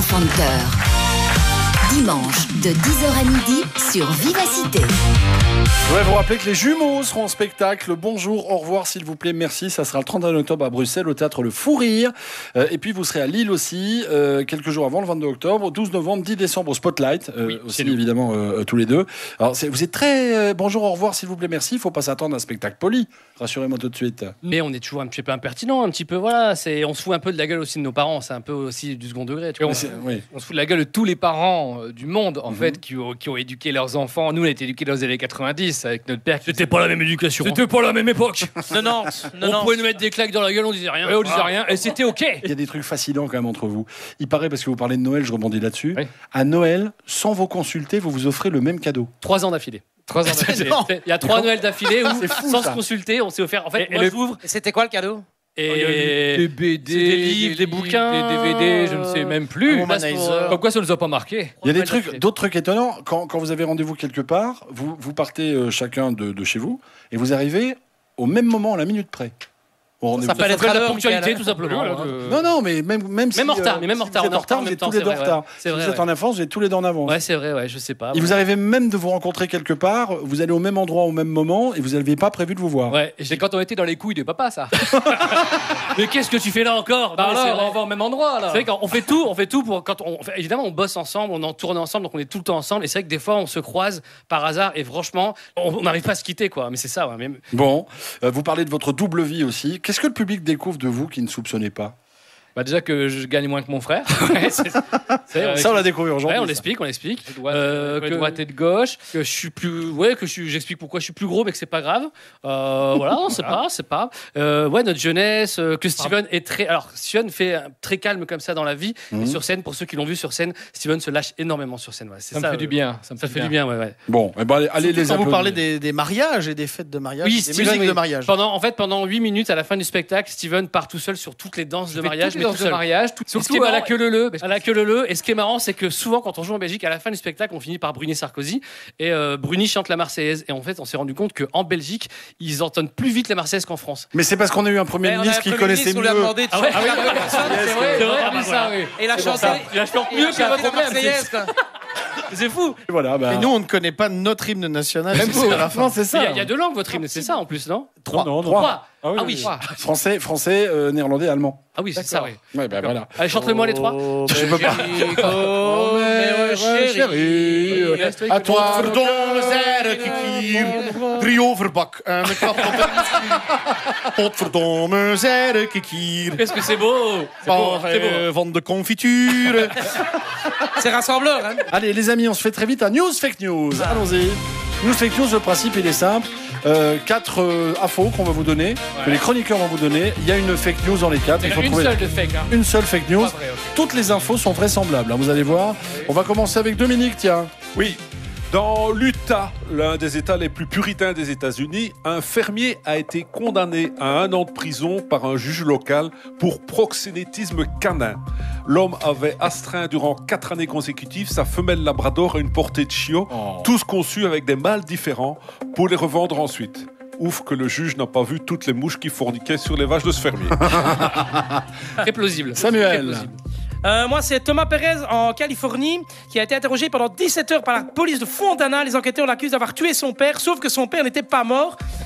enfants de cœur. Dimanche de 10h à midi sur Vivacité. Je voudrais vous rappeler que les jumeaux seront en spectacle. Bonjour, au revoir, s'il vous plaît, merci. Ça sera le 31 octobre à Bruxelles, au théâtre Le Fou Rire. Et puis vous serez à Lille aussi, quelques jours avant, le 22 octobre, 12 novembre, 10 décembre au Spotlight. Aussi, évidemment, tous les deux. Alors, vous êtes très bonjour, au revoir, s'il vous plaît, merci. Il ne faut pas s'attendre à un spectacle poli. Rassurez-moi tout de suite. Mais on est toujours un petit peu impertinent, un petit peu, voilà. On se fout un peu de la gueule aussi de nos parents. C'est un peu aussi du second degré. Tu vois. On se fout de la gueule de tous les parents du monde, en fait, qui ont éduqué leurs enfants. Nous, on a été éduqués dans les années 90 avec notre père. C'était pas la même éducation. C'était pas la même époque. Non. On pouvait nous mettre des claques dans la gueule, on disait rien. On disait rien. Et c'était OK. Il y a des trucs fascinants quand même entre vous. Il paraît, parce que vous parlez de Noël, je rebondis là-dessus. Oui. À Noël, sans vous consulter, vous offrez le même cadeau. 3 ans d'affilée. 3 ans d'affilée. Il y a 3 Noëls d'affilée où, sans se consulter, on s'est offert. En fait, moi, j'ouvre. C'était quoi le cadeau? Et des BD, des livres, des bouquins, des DVD, je ne sais même plus. Comme quoi ça ne nous a pas marqué. Il y a d'autres trucs étonnants. Quand vous avez rendez-vous quelque part, vous partez chacun de chez vous et vous arrivez au même moment, à la minute près. Ça s'appelle être à la ponctualité, tout simplement. Non, mais même si... Même en retard, mais même en retard. Vous êtes en retard, vous êtes tous les deux en retard. Si vous êtes en avance, vous êtes tous les deux en avance. Ouais, c'est vrai, ouais, je sais pas. Et vous arrivez même de vous rencontrer quelque part, vous allez au même endroit au même moment et vous n'aviez pas prévu de vous voir. Ouais, c'est quand on était dans les couilles de papa, ça. Mais qu'est-ce que tu fais là encore? On va au même endroit, là. C'est vrai qu'on fait tout pour... Évidemment, on bosse ensemble, on en tourne ensemble, donc on est tout le temps ensemble. Et c'est vrai que des fois, on se croise par hasard et franchement, on n'arrive pas à se quitter, quoi. Mais c'est ça, ouais. Bon, vous parlez de votre double vie aussi. Qu'est-ce que le public découvre de vous qui ne soupçonnez pas? Déjà que je gagne moins que mon frère. Ça, on l'a découvert aujourd'hui. Ouais, on l'explique. Que droite et de gauche. Que je suis plus. Ouais, j'explique pourquoi je suis plus gros, mais que c'est pas grave. Voilà, non, c'est pas. Ouais, notre jeunesse. Que Steven est très. Alors, Steven fait très calme comme ça dans la vie. Et sur scène, pour ceux qui l'ont vu sur scène, Steven se lâche énormément sur scène. Ouais, ça me fait du bien. Ça fait du bien, ouais. Bon, allez les applaudir. Vous parlez des mariages et des fêtes de mariage. Oui, des musiques de mariage. Pendant 8 minutes à la fin du spectacle, Steven part tout seul sur toutes les danses de mariage. De mariage, surtout à la queue leu. Et ce qui est marrant, c'est que souvent, quand on joue en Belgique, à la fin du spectacle, on finit par Bruni Sarkozy. Et Bruni chante la Marseillaise. Et en fait, on s'est rendu compte qu'en Belgique, ils entendent plus vite la Marseillaise qu'en France. Mais c'est parce qu'on a eu un Premier ministre qui connaissait mieux. On lui a demandé de chanter c'est vrai. Et il a chanté mieux que la Marseillaise. C'est fou. Voilà, Et nous, on ne connaît pas notre hymne national. Même à la fin, c'est ça. Il y a 2 langues, votre hymne, c'est ça en plus, non? 3. Ah oui. Français, néerlandais, allemand. Ah oui, c'est ça, oui. Ouais, voilà. Allez, chante-le-moi les 3. Je peux pas. Oh, chérie. À toi. Verdomme, zere kikier. 3 overbak en een klap op de Potverdomme, zere kikier. Qu'est-ce que c'est beau. Van de confiture. C'est rassembleur, hein. Allez, les amis, on se fait très vite à News Fake News. Allons-y. News Fake News, le principe, il est simple. 4 infos qu'on va vous donner, que les chroniqueurs vont vous donner. Il y a une fake news dans les 4. Il faut une trouver seule de fake. Une seule fake news. Vrai, okay. Toutes les infos sont vraisemblables, vous allez voir. On va commencer avec Dominique, tiens. Oui. Dans l'Utah, l'un des États les plus puritains des États-Unis, un fermier a été condamné à 1 an de prison par un juge local pour proxénétisme canin. L'homme avait astreint durant 4 années consécutives sa femelle labrador à une portée de chiot, tous conçus avec des mâles différents, pour les revendre ensuite. Ouf que le juge n'a pas vu toutes les mouches qui fourniquaient sur les vaches de ce fermier. Très plausible. Samuel. Moi, c'est Thomas Perez en Californie qui a été interrogé pendant 17 heures par la police de Fontana. Les enquêteurs l'accusent d'avoir tué son père, sauf que son père n'était pas mort.